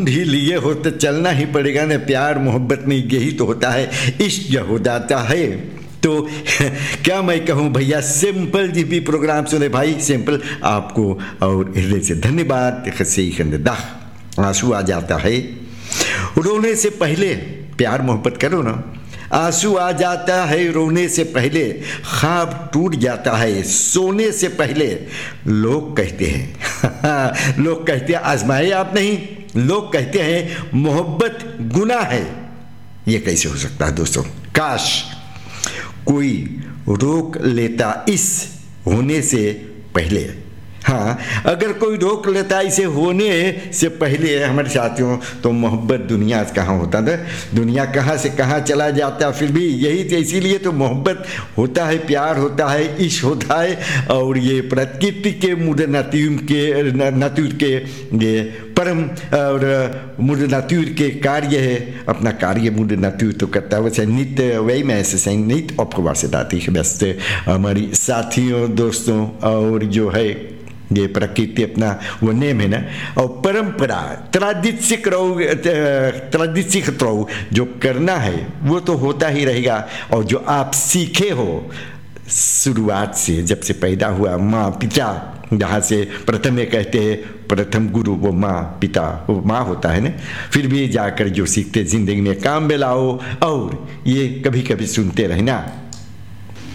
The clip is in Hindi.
ही लिए हो तो चलना ही पड़ेगा ना। प्यार मोहब्बत में यही तो होता है, इश्क हो जाता है। तो क्या मैं कहूँ भैया, सिंपल जी भी प्रोग्राम सुने भाई, सिंपल आपको और हृदय से धन्यवाद। आंसू आ जाता है रोने से पहले, प्यार मोहब्बत करो ना। आंसू आ जाता है रोने से पहले, ख्वाब टूट जाता है सोने से पहले। लोग कहते हैं लोग कहते हैं आजमाए आप नहीं, लोग कहते हैं मोहब्बत गुनाह है। ये कैसे हो सकता है दोस्तों? काश कोई रोक लेता इस होने से पहले। हाँ, अगर कोई रोक लेता इसे होने से पहले हमारे साथियों, तो मोहब्बत दुनिया से कहाँ होता था, दुनिया कहाँ से कहाँ चला जाता। फिर भी यही तो, इसीलिए तो मोहब्बत होता है, प्यार होता है, इश्क होता है। और ये प्रकृति के मूड नातुर के ये परम और मूड नातुर के कार्य है। अपना कार्य मूड नातुर तो करता है, वैसे नित्य वही मैं ऐसे सही नित्य आपको से दाती है व्यस्त हमारी साथियों दोस्तों। और जो है ये प्रकृति अपना वो नेम है ना, और परंपरा त्रादित्सिक रहो, जो करना है वो तो होता ही रहेगा। और जो आप सीखे हो शुरुआत से, जब से पैदा हुआ, माँ पिता, जहाँ से प्रथम ये कहते हैं प्रथम गुरु वो माँ पिता, वो माँ होता है ना। फिर भी जाकर जो सीखते ज़िंदगी में काम में लाओ, और ये कभी कभी सुनते रहना।